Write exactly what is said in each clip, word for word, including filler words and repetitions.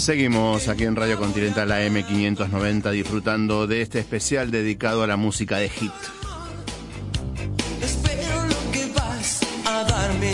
Seguimos aquí en Radio Continental A M quinientos noventa disfrutando de este especial dedicado a la música de Hit. Espero lo que vas a darme.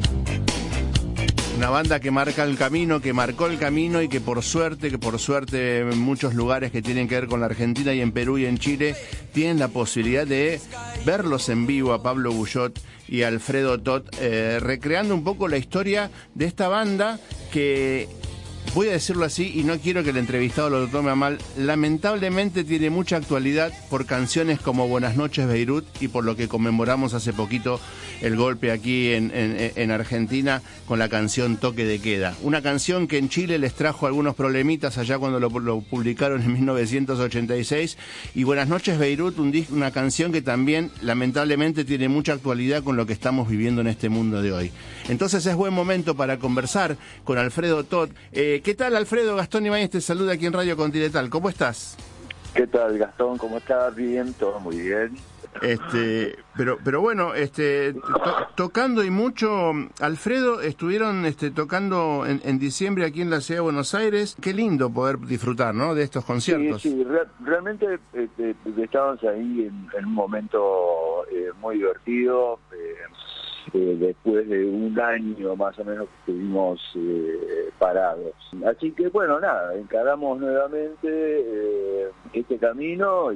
Una banda que marca el camino, que marcó el camino y que por suerte, que por suerte en muchos lugares que tienen que ver con la Argentina y en Perú y en Chile tienen la posibilidad de verlos en vivo a Pablo Guyot y a Alfredo Tot, eh, recreando un poco la historia de esta banda que, voy a decirlo así y no quiero que el entrevistado lo tome a mal, lamentablemente tiene mucha actualidad por canciones como Buenas noches Beirut y por lo que conmemoramos hace poquito el golpe aquí en, en, en Argentina con la canción Toque de Queda. Una canción que en Chile les trajo algunos problemitas allá cuando lo, lo publicaron en mil novecientos ochenta y seis, y Buenas noches Beirut, un disco, una canción que también lamentablemente tiene mucha actualidad con lo que estamos viviendo en este mundo de hoy. Entonces es buen momento para conversar con Alfredo Tot. Eh, ¿Qué tal, Alfredo? Gastón Ibáñez te saluda aquí en Radio Continental. ¿Cómo estás? ¿Qué tal, Gastón? ¿Cómo estás? Bien, todo muy bien. Este, pero, pero bueno, este, to, tocando y mucho, Alfredo, estuvieron este, tocando en, en diciembre aquí en la ciudad de Buenos Aires. Qué lindo poder disfrutar, ¿no?, de estos conciertos. Sí, sí, re, realmente este, estábamos ahí en, en un momento eh, muy divertido. Eh, Eh, después de un año más o menos que estuvimos eh, parados. Así que bueno, nada, encaramos nuevamente eh, este camino y,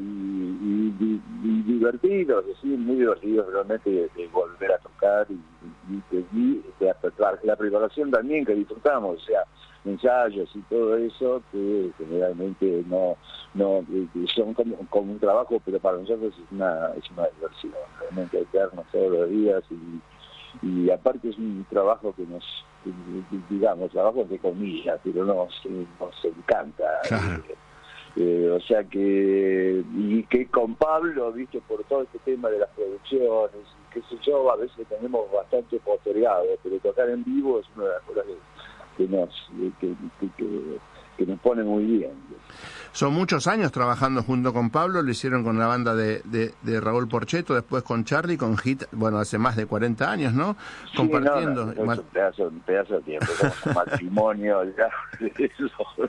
y, y, y divertidos, sí, muy divertidos realmente de, de volver a tocar y, y, y, y la, la preparación también que disfrutamos, o sea, ensayos y todo eso que generalmente no no son como, como un trabajo, pero para nosotros es una es una diversión, realmente hay que darnos todos los días y y aparte es un trabajo que nos, digamos, trabajo de comillas, pero nos, nos encanta. Claro. Eh, eh, o sea que, y que con Pablo, viste, por todo este tema de las producciones, qué sé yo, a veces tenemos bastante postergado, pero tocar en vivo es una de las cosas que, que nos que, que, que, que nos pone muy bien. Son muchos años trabajando junto con Pablo, lo hicieron con la banda de, de, de Raúl Porcheto, después con Charlie, con Hit, bueno, hace más de cuarenta años, ¿no? Sí, compartiendo. No, no, no, es un pedazo, un pedazo de tiempo, como un matrimonio, ya, eso.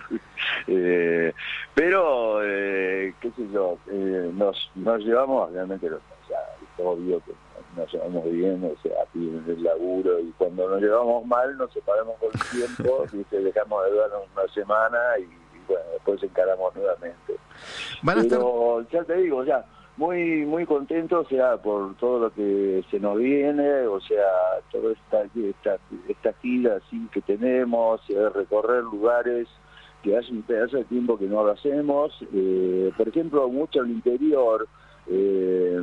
Eh, pero, eh, qué sé yo, eh, nos, nos llevamos realmente, o sea, es obvio que nos llevamos bien, o sea, aquí en el laburo, y cuando nos llevamos mal nos separamos con el tiempo, ¿viste? Dejamos de vernos una semana y bueno, después encaramos nuevamente. Van a Pero estar... ya te digo, o sea, muy muy contento, o sea, por todo lo que se nos viene, o sea, toda esta esta, esta gira así que tenemos, eh, recorrer lugares que hace un pedazo de tiempo que no lo hacemos, eh, por ejemplo, mucho al interior. eh,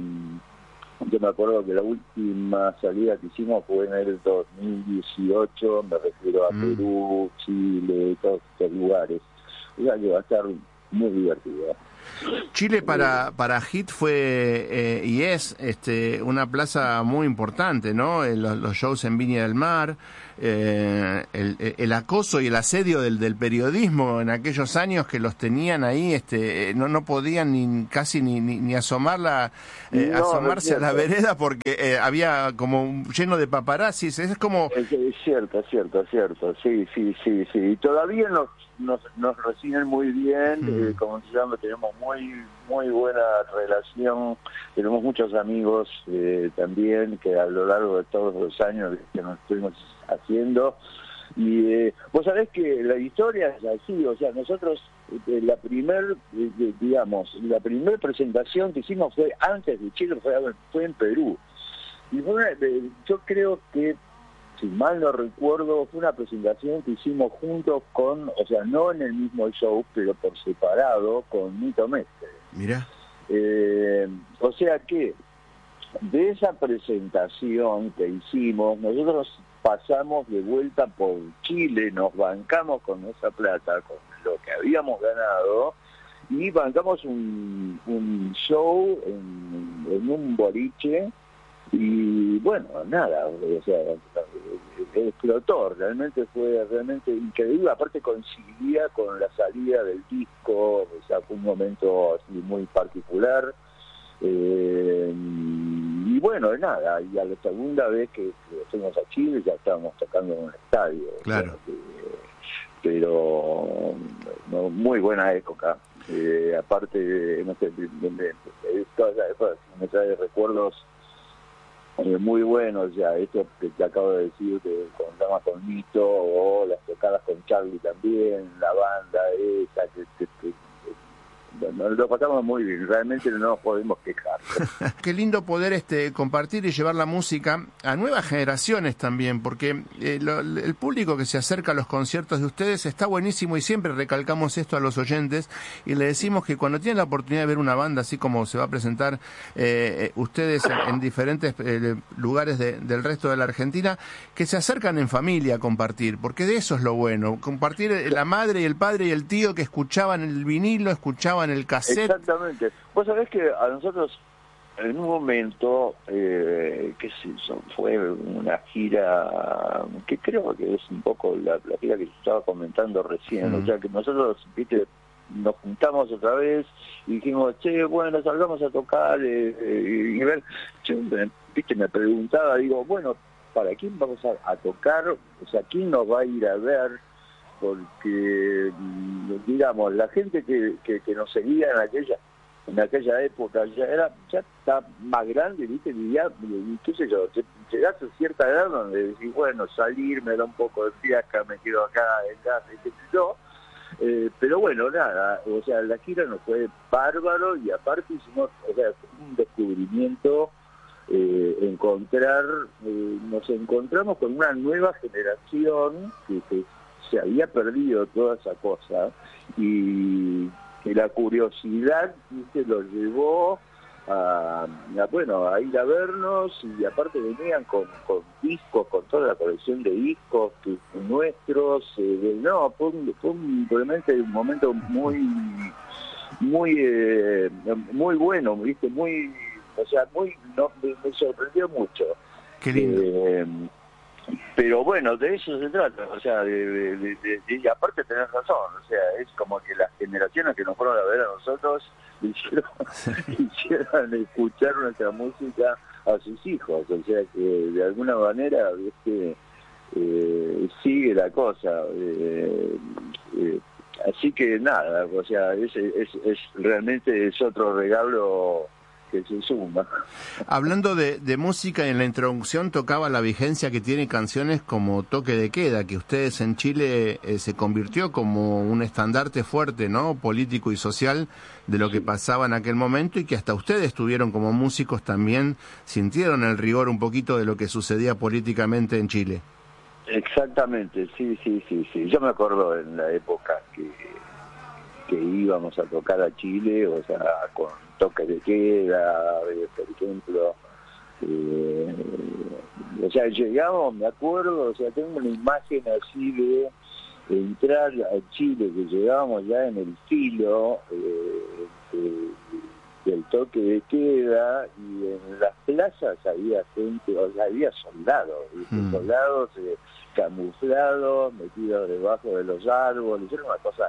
Yo me acuerdo que la última salida que hicimos fue en el dos mil dieciocho, me refiero a mm. Perú, Chile, todos estos lugares. O sea que va a estar muy divertido. Chile para para Hit fue eh, y es este una plaza muy importante, ¿no? Los, los shows en Viña del Mar, eh, el, el acoso y el asedio del, del periodismo en aquellos años que los tenían ahí, este no no podían ni casi ni ni, ni asomar la, eh, no, asomarse no a la vereda porque eh, había como un, lleno de paparazzis. Es como es, es cierto, es cierto, es cierto. Sí, sí, sí, sí. Y todavía nos nos nos reciben muy bien, mm. eh, como se llama, tenemos muy muy buena relación, tenemos muchos amigos eh, también que a lo largo de todos los años que nos estuvimos haciendo, y eh, vos sabés que la historia es así, o sea, nosotros eh, la primer eh, digamos la primer presentación que hicimos fue antes de Chile, fue, fue en Perú, y fue una, eh, yo creo que si mal no recuerdo, fue una presentación que hicimos juntos con, o sea, no en el mismo show, pero por separado, con Nito Mestre. Mira. Eh, o sea que, de esa presentación que hicimos, nosotros pasamos de vuelta por Chile, nos bancamos con esa plata, con lo que habíamos ganado, y bancamos un, un show en, en un boliche. Y bueno, nada, o sea, explotó, realmente fue realmente increíble, aparte coincidía con la salida del disco, o sea, fue un momento así muy particular, eh, y bueno, nada, y a la segunda vez que, que fuimos a Chile ya estábamos tocando en un estadio. Claro. O sea, que, pero no, muy buena época. Eh, aparte, no sé, de, de, de, de, toda esa época me trae recuerdos eh, muy buenos, ya esto que te acabo de decir, que contamos con Nito, o las tocadas con Charlie también, la banda esa, que, que, que nos lo pasamos muy bien, realmente no nos podemos quejar. Qué lindo poder este compartir y llevar la música a nuevas generaciones también, porque eh, lo, el público que se acerca a los conciertos de ustedes está buenísimo, y siempre recalcamos esto a los oyentes y le decimos que cuando tienen la oportunidad de ver una banda así como se va a presentar eh, ustedes en, en diferentes eh, lugares de, del resto de la Argentina, que se acercan en familia a compartir, porque de eso es lo bueno, compartir la madre y el padre y el tío que escuchaban el vinilo, escuchaban el cassette. Exactamente. Vos sabés que a nosotros en un momento, eh, qué sé yo, fue una gira que creo que es un poco la, la gira que estaba comentando recién, mm. o sea que nosotros, viste, nos juntamos otra vez y dijimos, che, bueno, salgamos a tocar eh, eh, y ver, yo, viste, me preguntaba, digo, bueno, ¿para quién vamos a, a tocar? O sea, ¿quién nos va a ir a ver? Porque, digamos, la gente que, que, que nos seguía en aquella en aquella época ya era ya está más grande, ¿viste? Y ya, y qué sé yo, llegás a cierta edad donde decís, bueno, salir, me da un poco de fiaca, me quedo acá en casa, qué sé yo. Eh, pero bueno, nada, o sea, la gira nos fue bárbaro y aparte hicimos, o sea, un descubrimiento, eh, encontrar, eh, nos encontramos con una nueva generación que, que se había perdido toda esa cosa y que la curiosidad, ¿viste?, los llevó a, a, bueno, a ir a vernos, y aparte venían con, con discos, con toda la colección de discos que, nuestros, eh, de, no, fue, un, fue un, realmente un momento muy, muy, eh, muy bueno, ¿viste?, muy, o sea, muy, no, me, me sorprendió mucho. Qué lindo. Eh, Pero bueno, de eso se trata, o sea, de, de, de, de, y aparte tenés razón, o sea, es como que las generaciones que nos fueron a ver a nosotros hicieron, hicieron escuchar nuestra música a sus hijos, o sea que de alguna manera, ¿viste?, eh, sigue la cosa, eh, eh, así que nada, o sea, es, es, es realmente es otro regalo que se suma. Hablando de, de música, en la introducción tocaba la vigencia que tiene canciones como Toque de Queda, que ustedes en Chile eh, se convirtió como un estandarte fuerte, ¿no?, político y social de lo que pasaba en aquel momento, y que hasta ustedes tuvieron como músicos también, sintieron el rigor un poquito de lo que sucedía políticamente en Chile. Exactamente, sí, sí, sí, sí. Yo me acuerdo en la época que, que íbamos a tocar a Chile, o sea, con Toque de Queda, eh, por ejemplo, eh, o sea, llegamos, me acuerdo, o sea, tengo una imagen así de, de entrar a Chile, que llegábamos ya en el filo eh, de, del toque de queda, y en las plazas había gente, o sea, había soldados, mm. soldados eh, camuflados, metidos debajo de los árboles, era una cosa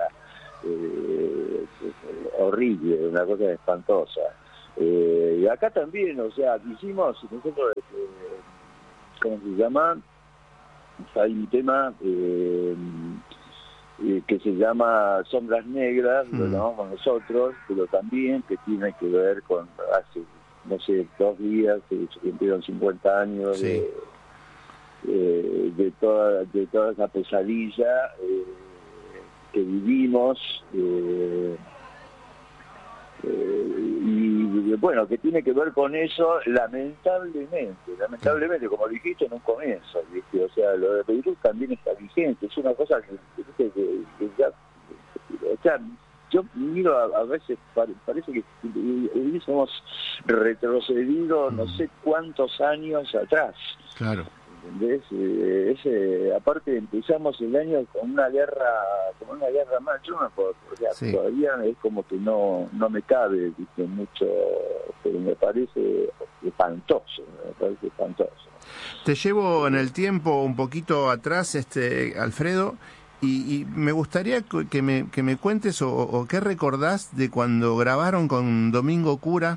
Eh, horrible, una cosa espantosa. Eh, y acá también, o sea, hicimos nosotros, eh, ¿cómo se llama? Hay un tema eh, eh, que se llama Sombras Negras, mm. lo llamamos nosotros, pero también que tiene que ver con hace, no sé, dos días, que se cumplieron cincuenta años sí. de, eh, de, toda, de toda esa pesadilla eh, que vivimos, eh, eh, y bueno, que tiene que ver con eso, lamentablemente, lamentablemente, como dijiste en un comienzo, ¿viste? O sea, lo de Beirut también está vigente, es una cosa que, que, que, que ya, o sea, yo miro a, a veces, parece que hubiésemos retrocedido no sé cuántos años atrás. Claro. ¿Entendés? Eh, ese, aparte empezamos el año con una guerra, con una guerra más, yo no puedo, o sea, sí. todavía es como que no no me cabe, ¿viste?, mucho, pero me parece espantoso, me parece espantoso. Te llevo en el tiempo un poquito atrás, este Alfredo, y, y me gustaría que me, que me cuentes o, o qué recordás de cuando grabaron con Domingo Cura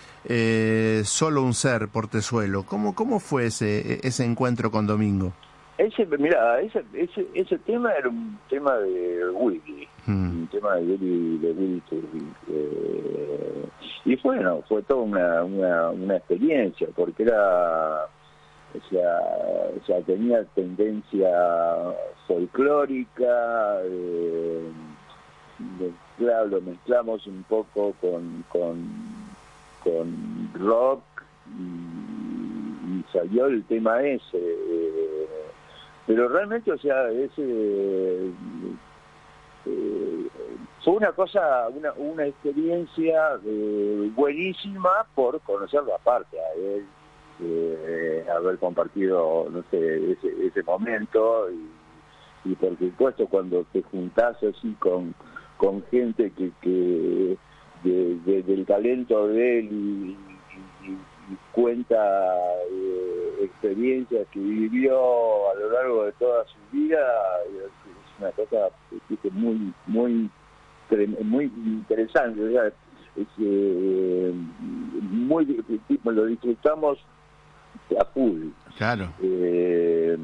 Eh, Solo un ser, Portezuelo. ¿Cómo, cómo fue ese, ese encuentro con Domingo? Ese, mira, ese, ese, ese tema era un tema de Willy, mm. un tema de Willy, de Willy Turbin. Eh, y fue, no, fue toda una, una, una experiencia, porque era, o sea, o sea tenía tendencia folclórica, eh, mezclado, lo mezclamos un poco con, con, con rock, y, y salió el tema ese. Eh, Pero realmente, o sea, es, eh, eh, fue una cosa, una, una experiencia eh, buenísima por conocerlo aparte a él, eh, haber compartido, no sé, ese, ese momento y, y por supuesto cuando te juntás así con, con gente que, que de, de, del talento de él y, y, y y cuenta eh, experiencias que vivió a lo largo de toda su vida, es una cosa que es muy muy muy interesante, o sea, es, eh, muy lo disfrutamos a full. Claro. Eh,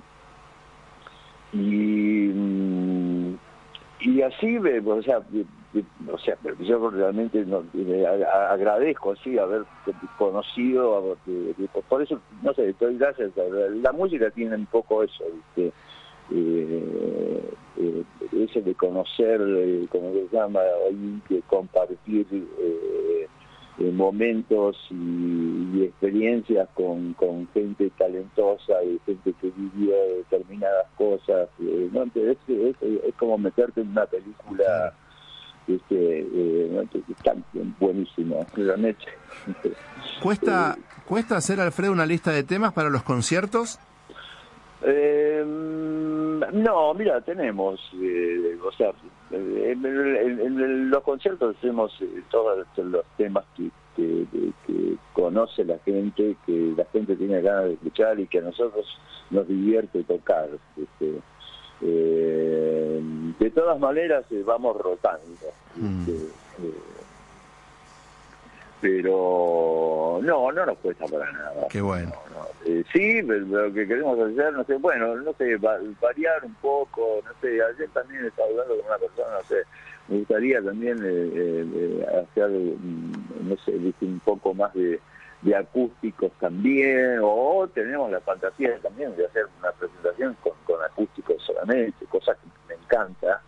y y así, o sea, o sea, yo realmente no, agradezco así haber conocido, por eso, no sé, estoy gracias, la música tiene un poco eso, ¿viste? Eh, eh, ese de conocer, eh, como se llama, de compartir eh, eh, momentos y, y experiencias con, con gente talentosa y gente que vivió determinadas cosas, eh, ¿no? Entonces, es, es, es como meterte en una película este, eh, ¿no? Que está buenísima, realmente. ¿Cuesta, eh, ¿Cuesta hacer, Alfredo, una lista de temas para los conciertos? Eh, no, mira, tenemos, eh, o sea, en, en, en los conciertos hacemos eh, todos los temas que, que, que, que conoce la gente, que la gente tiene ganas de escuchar y que a nosotros nos divierte tocar. Este, eh, de todas maneras eh, vamos rotando. Mm. Este, eh, pero no, no nos cuesta para nada. Qué bueno. No, no. Eh, sí, lo que queremos hacer, no sé, bueno, no sé, va, variar un poco, no sé, ayer también estaba hablando con una persona, no sé, me gustaría también eh, eh, hacer, no sé, un poco más de, de acústicos también, o tenemos la fantasía también de hacer una presentación con, con acústicos solamente, cosa que me encanta.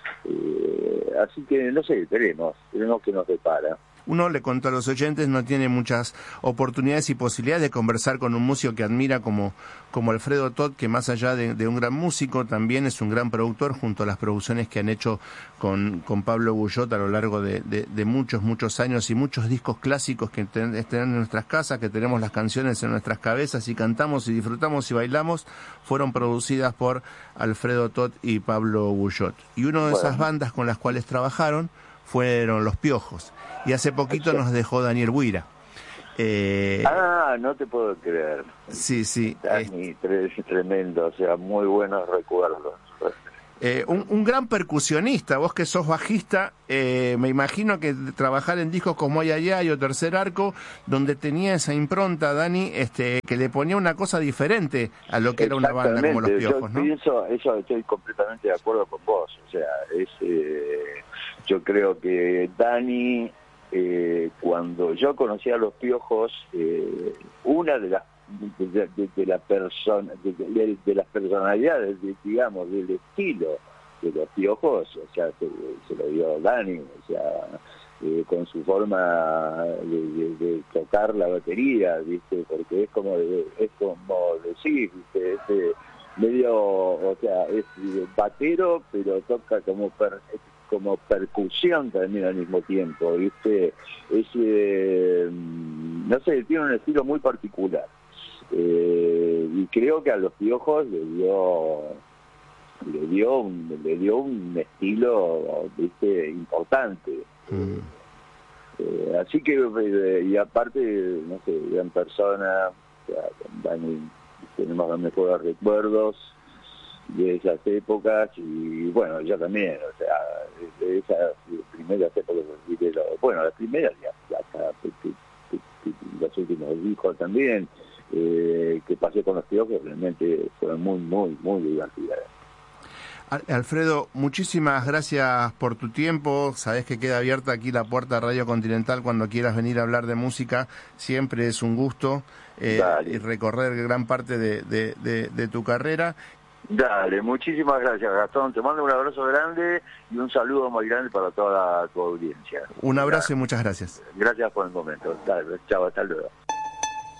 Eh, así que, no sé, veremos, veremos qué nos depara. Uno, le contó a los oyentes, no tiene muchas oportunidades y posibilidades de conversar con un músico que admira como, como Alfredo Toth, que más allá de, de un gran músico, también es un gran productor, junto a las producciones que han hecho con, con Pablo Guyot a lo largo de, de, de muchos, muchos años, y muchos discos clásicos que ten, están en nuestras casas, que tenemos las canciones en nuestras cabezas y cantamos y disfrutamos y bailamos, fueron producidas por Alfredo Toth y Pablo Guyot. Y una de bueno. esas bandas con las cuales trabajaron fueron Los Piojos. Y hace poquito nos dejó Daniel Huira. Eh, ah, no te puedo creer. Sí, sí. Dani, es tremendo, o sea, muy buenos recuerdos. Eh, un, un gran percusionista, vos que sos bajista, eh, me imagino que trabajar en discos como Ay Ay Ay o Tercer Arco, donde tenía esa impronta, Dani, este, que le ponía una cosa diferente a lo que era una banda como Los Piojos, yo ¿no? Pienso, eso estoy completamente de acuerdo con vos, o sea, es, eh, yo creo que Dani, eh, cuando yo conocí a Los Piojos, eh, una de las de, de, de la persona de, de, de las personalidades, de, digamos, del estilo de Los Piojos, o sea, se, se lo dio Dani, o sea, eh, con su forma de, de, de tocar la batería, ¿viste? Porque es como de, es como decir, ¿viste? Es medio, o sea, es batero, pero toca como per, como percusión también al mismo tiempo, ¿viste? Es, eh, no sé, tiene un estilo muy particular. Eh, y creo que a Los Piojos le dio le dio un, le dio un estilo, ¿viste? Importante. Mm. Eh, así que, eh, y aparte, no sé, gran persona, o sea, Dani, tenemos los mejores recuerdos de esas épocas, y bueno, yo también, o sea, de esas primeras épocas, bueno, las primeras ya, ya, ya los últimos hijos también, eh, que pasé con los Piojos realmente fueron muy, muy, muy divertidas. Alfredo, muchísimas gracias por tu tiempo. Sabés que queda abierta aquí la puerta de Radio Continental cuando quieras venir a hablar de música. Siempre es un gusto eh, y recorrer gran parte de, de, de, de tu carrera. Dale, muchísimas gracias, Gastón. Te mando un abrazo grande y un saludo muy grande para toda tu audiencia. Un abrazo y muchas gracias. Gracias por el momento. Dale, chao, hasta luego.